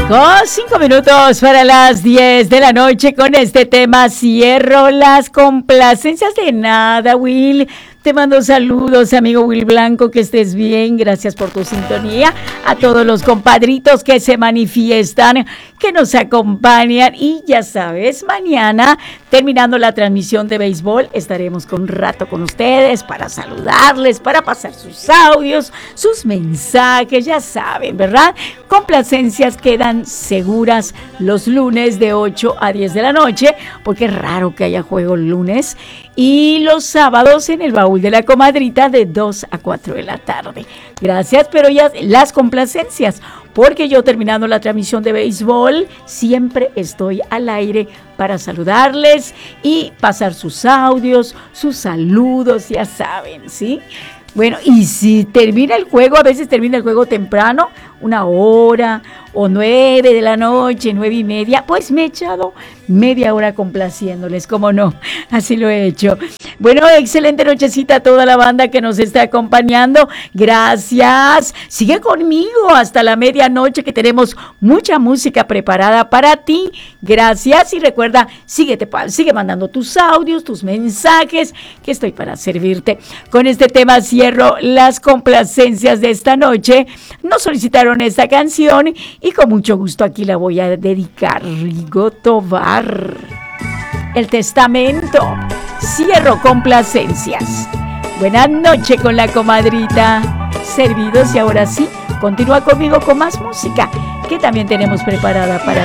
Con 5 minutos para las 10 de la noche con este tema cierro las complacencias de nada, Will. Te mando saludos, amigo Will Blanco, que estés bien, gracias por tu sintonía, a todos los compadritos que se manifiestan, que nos acompañan y ya sabes, mañana, terminando la transmisión de béisbol, estaremos con un rato con ustedes para saludarles, para pasar sus audios, sus mensajes, ya saben, ¿verdad? Complacencias quedan seguras los lunes de 8 a 10 de la noche, porque es raro que haya juego el lunes, y los sábados en el baúl de la comadrita de 2 a 4 de la tarde. Gracias, pero ya las complacencias, porque yo terminando la transmisión de béisbol, siempre estoy al aire para saludarles y pasar sus audios, sus saludos, ya saben, ¿sí? Bueno, y si termina el juego, a veces termina el juego temprano, 1 hora o 9 de la noche, 9:30, pues me he echado media hora complaciéndoles, ¿cómo no? Así lo he hecho. Bueno, excelente nochecita a toda la banda que nos está acompañando. Gracias. Sigue conmigo hasta la medianoche que tenemos mucha música preparada para ti. Gracias y recuerda, sigue mandando tus audios, tus mensajes, que estoy para servirte. Con este tema cierro las complacencias de esta noche. Nos solicitaron esta canción y con mucho gusto aquí la voy a dedicar. Rigo Tobar, El Testamento. Cierro complacencias. Buenas noches con la comadrita. Servidos y ahora sí, continúa conmigo con más música que también tenemos preparada para